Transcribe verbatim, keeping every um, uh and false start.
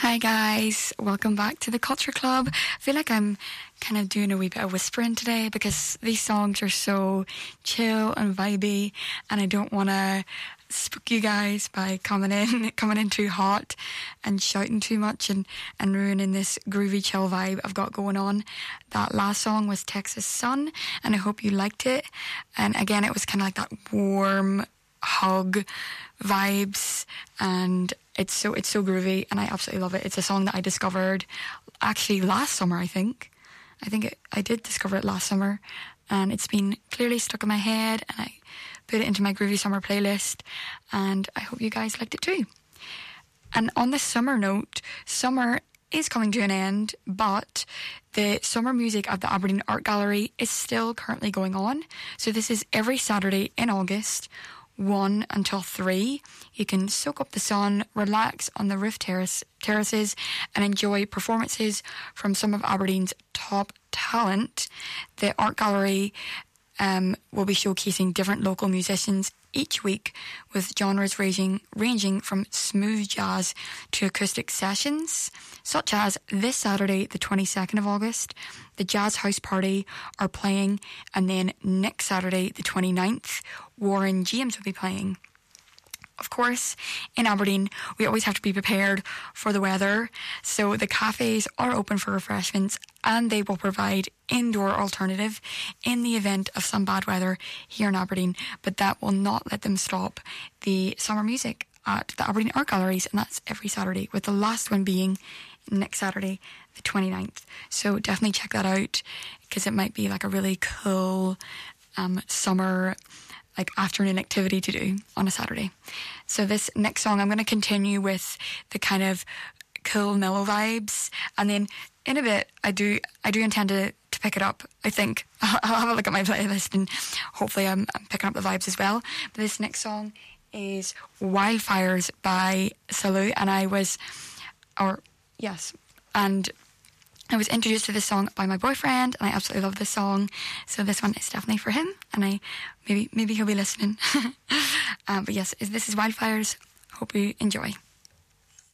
Hi guys, welcome back to the Culture Club. I feel like I'm kind of doing a wee bit of whispering today because these songs are so chill and vibey, and I don't want to spook you guys by coming in coming in too hot and shouting too much and, and ruining this groovy chill vibe I've got going on. That last song was Texas Sun, and I hope you liked it. And again, it was kind of like that warm hug vibes, and it's so it's so groovy, and I absolutely love it. It's a song that I discovered actually last summer. I think I think it, I did discover it last summer, and it's been clearly stuck in my head, and I put it into my groovy summer playlist, and I hope you guys liked it too. And on this summer note, summer is coming to an end, but the summer music at the Aberdeen Art Gallery is still currently going on. So this is every Saturday in August, one until three. You can soak up the sun, relax on the roof terrace terraces, and enjoy performances from some of Aberdeen's top talent. The art gallery um, will be showcasing different local musicians each week, with genres ranging, ranging from smooth jazz to acoustic sessions, such as this Saturday, the twenty-second of August, the Jazz House Party are playing, and then next Saturday, the twenty-ninth, Warren James will be playing. Of course, in Aberdeen, we always have to be prepared for the weather, so the cafes are open for refreshments, and they will provide indoor alternative in the event of some bad weather here in Aberdeen, but that will not let them stop the summer music at the Aberdeen Art Galleries, and that's every Saturday, with the last one being next Saturday, the twenty-ninth. So definitely check that out, because it might be like a really cool um, summer like afternoon activity to do on a Saturday. So this next song, I'm going to continue with the kind of cool mellow vibes, and then in a bit I do I do intend to, to pick it up. I think I'll, I'll have a look at my playlist, and hopefully I'm, I'm picking up the vibes as well. But this next song is Wildfires by Salou, and I was or yes and I was introduced to this song by my boyfriend, and I absolutely love this song. So this one is definitely for him, and I maybe maybe he'll be listening. um, but yes, this is Wildfires. Hope you enjoy.